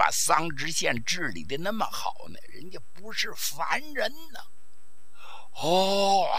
把桑植县治理的那么好呢？人家不是凡人呢。哦，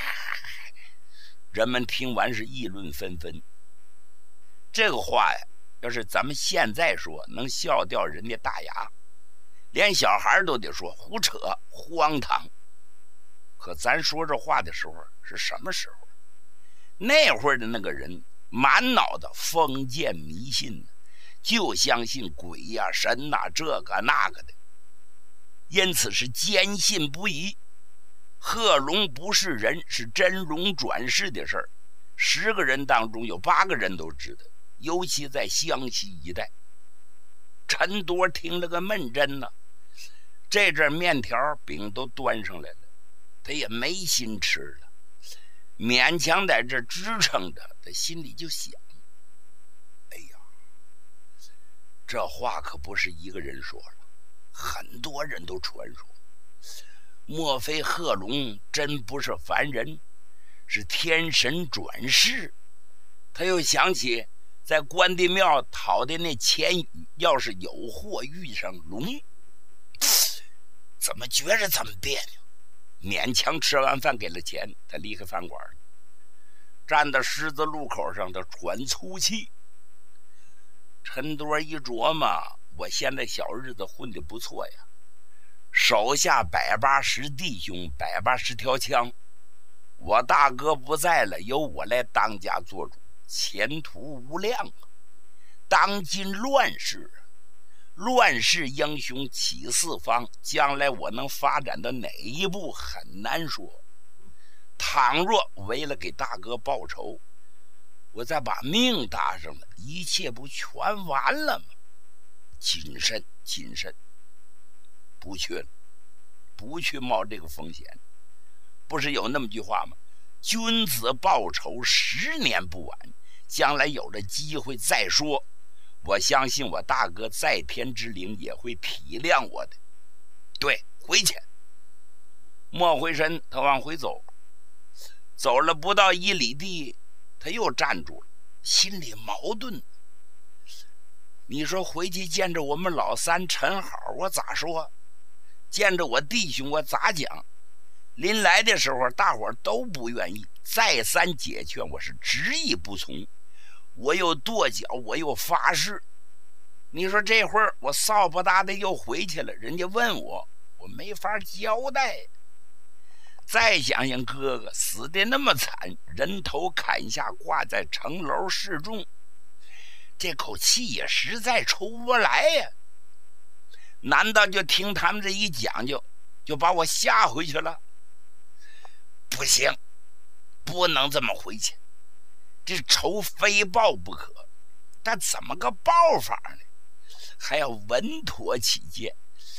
人们听完是议论纷纷。这个话呀，要是咱们现在说，能笑掉人家大牙，连小孩都得说胡扯荒唐。可咱说这话的时候是什么时候？那会儿的那个人满脑的封建迷信，就相信鬼呀、神呐、这个那个的，因此是坚信不疑。贺龙不是人，是真龙转世的事儿，10个人当中有8个人都知道，尤其在湘西一带。陈多听了个闷真呢，这阵面条饼都端上来了，他也没心吃了，勉强在这支撑着，他心里就想：哎呀，这话可不是一个人说了，很多人都传说。莫非贺龙真不是凡人，是天神转世？他又想起在关帝庙讨的那钱语，要是有祸遇上龙，怎么觉着这么别扭？勉强吃完饭给了钱，他离开饭馆了，站到十字路口上，他喘粗气。陈多一琢磨，我现在小日子混得不错呀，手下180弟兄，180条枪，我大哥不在了，由我来当家做主，前途无量啊！当今乱世，乱世英雄起四方，将来我能发展到哪一步很难说。倘若为了给大哥报仇，我再把命搭上了，一切不全完了吗？谨慎谨慎，不去冒这个风险。不是有那么句话吗？君子报仇10年不晚，将来有了机会再说。我相信我大哥在天之灵也会体谅我的。对，回去。莫回身，他往回走，走了不到1里地，他又站住了，心里矛盾。你说回去见着我们老三陈好，我咋说？见着我弟兄，我咋讲？临来的时候，大伙都不愿意，再三解劝，我是执意不从。我又跺脚，我又发誓。你说这会儿我扫不搭的又回去了，人家问我，我没法交代。再想想哥哥死得那么惨，人头砍下挂在城楼示众，这口气也实在出不来呀。难道就听他们这一讲究，就把我吓回去了？不行，不能这么回去，这仇非报不可。但怎么个报法呢？还要稳妥起见。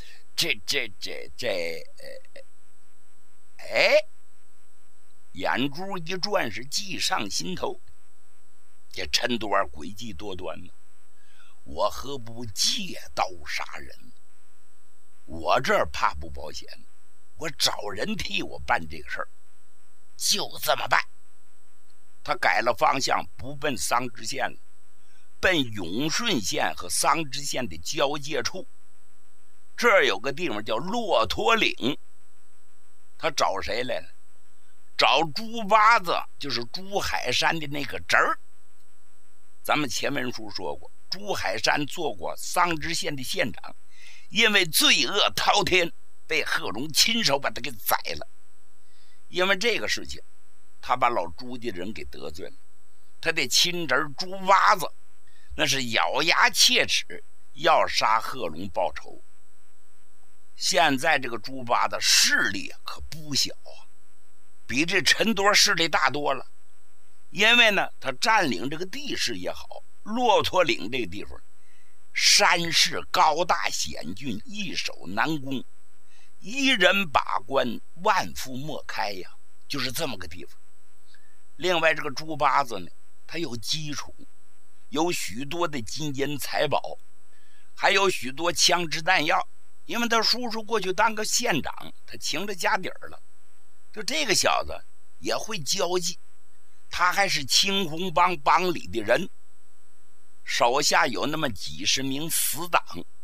眼珠一转，是计上心头。这陈多儿诡计多端呢，我何不借刀杀人？我这儿怕不保险，我找人替我办这个事儿，就这么办。他改了方向，不奔桑植县了，奔永顺县和桑植县的交界处。这儿有个地方叫骆驼岭。他找谁来了？找朱八子，就是朱海山的那个侄儿。咱们前文书说过，朱海山做过桑植县的县长，因为罪恶滔天，被贺龙亲手把他给宰了。因为这个事情，他把老朱家人给得罪了。他的亲侄朱八子那是咬牙切齿，要杀贺龙报仇。现在这个朱八子势力可不小啊，比这陈多势力大多了。因为呢，他占领这个地势也好，骆驼岭这个地方山势高大险峻，易守难攻，一人把关，万夫莫开呀，就是这么个地方。另外这个朱八子呢，他有基础，有许多的金银财宝，还有许多枪支弹药。因为他叔叔过去当个县长，他请了家底儿了。就这个小子也会交际，他还是青红帮帮里的人，手下有那么几十名死党，